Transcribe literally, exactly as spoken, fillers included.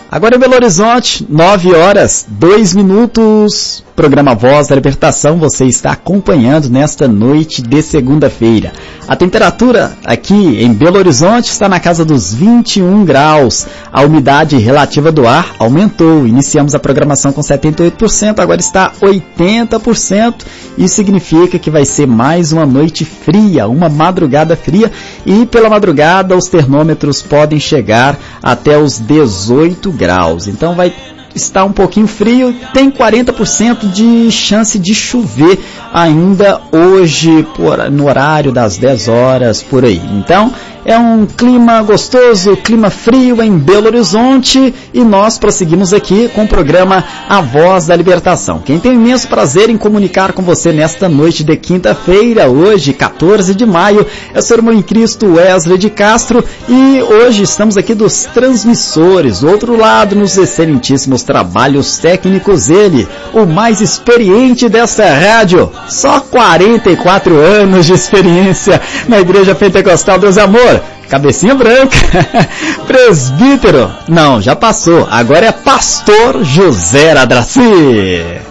Agora em Belo Horizonte, nove horas, dois minutos. Programa Voz da Libertação, você está acompanhando nesta noite de segunda-feira. A temperatura aqui em Belo Horizonte está na casa dos vinte e um graus. A umidade relativa do ar aumentou. Iniciamos a programação com setenta e oito por cento, agora está oitenta por cento. Isso significa que vai ser mais uma noite fria, uma madrugada fria. E pela madrugada os termômetros podem chegar até os dezoito graus. Então vai está um pouquinho frio, tem quarenta por cento de chance de chover ainda hoje, por, no horário das dez horas, por aí. Então, é um clima gostoso, clima frio em Belo Horizonte, e nós prosseguimos aqui com o programa A Voz da Libertação. Quem tem imenso prazer em comunicar com você nesta noite de quinta-feira, hoje, quatorze de maio, é o seu irmão em Cristo, Wesley de Castro, e hoje estamos aqui dos transmissores, do outro lado, nos excelentíssimos trabalhos técnicos, ele, o mais experiente desta rádio, só quarenta e quatro anos de experiência na Igreja Pentecostal Deus e Amor, cabecinha branca, presbítero, não, já passou, agora é pastor José Adraci.